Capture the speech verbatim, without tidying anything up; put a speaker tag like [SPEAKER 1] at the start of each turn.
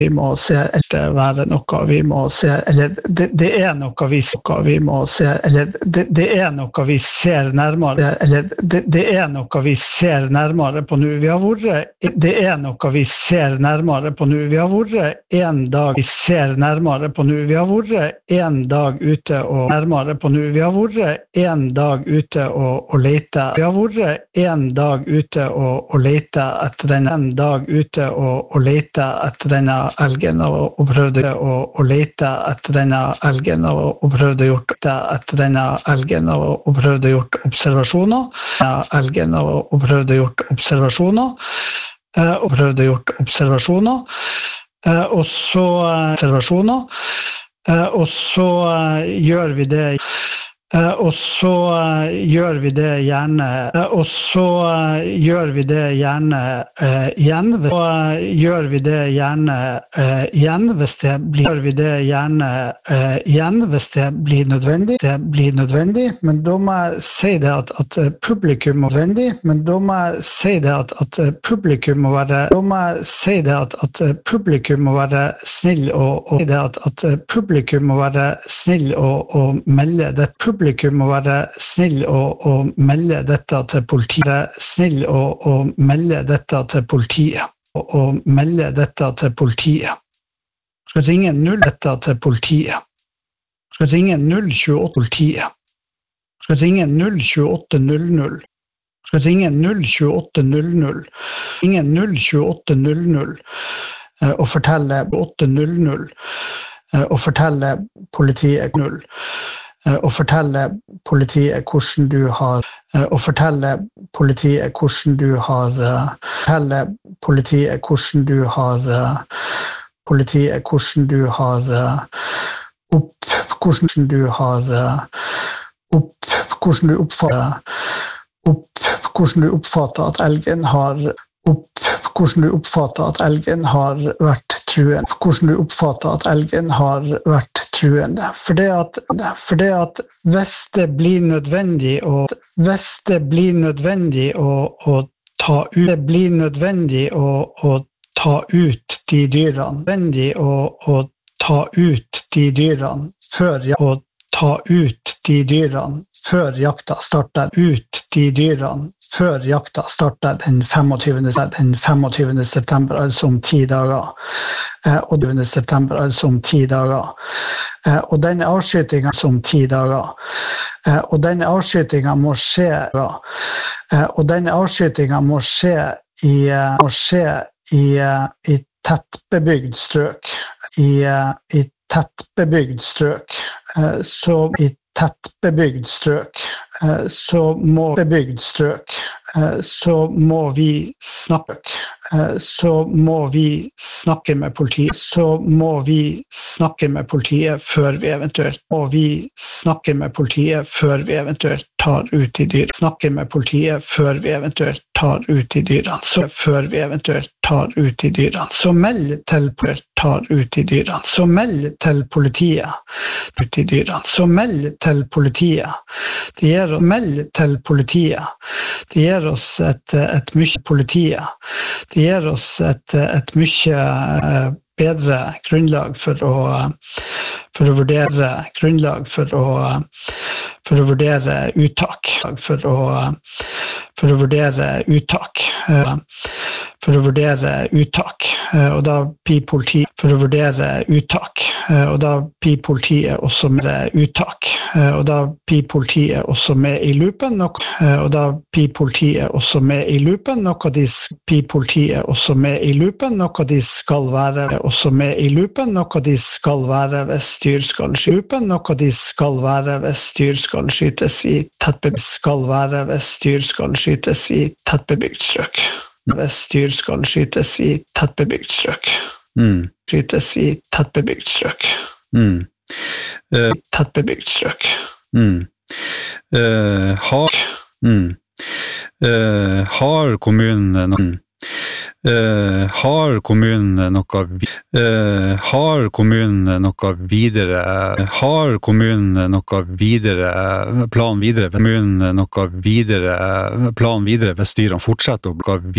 [SPEAKER 1] vi må se, eller være noe vi må se, eller det, det er noe vi, vi må se, eller det, det er noe vi ser nærmere, eller det, det er noe vi ser nærmere på nå. Vi har vært, det er noe vi ser nærmere på nå. Vi har vært en dag vi ser nærmere på nå. Vi har vært en dag ute og nærmere på nå. Vi har vært en dag ute og, og lete. Vi har vært en dag ute og, og lete etter den, en dag ute og, og lete etter denne elgen og, og prøvde å, å lete etter denne elgen og, og prøvde gjort etter denne elgen og, og prøvde gjort observasjoner denne elgen og, og prøvde gjort observasjoner eh, og prøvde gjort observasjoner eh, og så observasjoner eh, og så eh, gjør vi det Uh, og så uh, gjør vi det gjerne uh, og så uh, gjør vi det gjerne uh, igjen og uh, gjør vi det gjerne uh, igjen hvis det blir gjør vi det gjerne uh, igjen hvis det blir nødvendig det blir nødvendig men da må jeg si det at, at publikum må nødvendig men da må jeg si det at, at publikum må være da må jeg si det at, at publikum må være snill og, og det at, at publikum må være snill og, og melde det publikum må være snill og, og melde dette til politiet. Snill og, og melde dette til politiet. Og, og melde dette til politiet. Skal ringe null dette til politiet. Skal ringe null to åtte politiet. Skal ringe null to åtte null null. Skal ringe null to åtte null null. Ringe null to åtte null null og fortelle åtte null null og fortelle politiet null. Og fortelle politiet hvordan du har og fortelle politiet hvordan du har fortelle politiet hvordan du har politiet hvordan du har opp hvordan du har opp hvordan du oppfatter opp hvordan du oppfatter at elgen har opp hvordan du oppfatter at elgen har vært truende hvordan du oppfatter at elgen har vært truende for det at for det at hvis det blir nødvendig og hvis det blir nødvendig å å ta ut det blir nødvendig å å ta ut de dyrene nødvendig å å ta ut de dyrene før å ta ut de dyrene før jakta starter ut de dyrene før jakta starter den tjuefemte den tjuefemte september, altså om ti dager. Eh, og tjuefemte september, altså om ti dager. Eh, og denne avskytingen som ti dager. Eh, og denne avskytingen må skje, eh, og denne avskytingen må skje i, må skje i, i tettbebygd strøk. I, i tettbebygd strøk. Eh, så i tettbebygd strøk, så må bebygd strøk, så må vi snakke, så må vi snakke med politiet, så må vi snakke med politiet før vi eventuelt, må vi snakke med politiet før vi eventuelt tar ut i dyr, snakke med politiet før vi eventuelt tar ut i dyrene, så før vi eventuelt tar ut i dyrene, så meld til politiet tar ut i dyrene, så meld til politiet ut i dyrene, så meld til politiet. Det gir oss meld til politiet. Det gir oss et, et mye politiet. Det gir oss et, et mye bedre grunnlag for å, for å vurdere grunnlag for å, for å vurdere uttak. For å, for å vurdere uttak. For å vurdere uttak. Og da blir politi for å vurdere uttak. Og da blir politiet også med uttak. Og da blir politiet også med i loopen. Og da blir politiet også med i loopen. Noe de blir politiet også med i loopen. Noe de skal være også med i loopen. Noe de skal være hvis styr skal skyte. Noe de skal være hvis styr skal skytes i tettbebygd skal være hvis styr skal skytes i tettbebygd strøk. Hvis styr skal skytes i tettbebygd strøk.
[SPEAKER 2] Mm.
[SPEAKER 1] Skytes i tettbebygd strøk.
[SPEAKER 2] Mm. Uh,
[SPEAKER 1] tettbebygd strøk.
[SPEAKER 2] Mm. Uh, har, mm. uh, har kommunen noen Uh, har kommunen noe uh, har kommunen noe videre har kommunen noe videre plan videre kommunen noe videre plan videre hvis styrene fortsetter å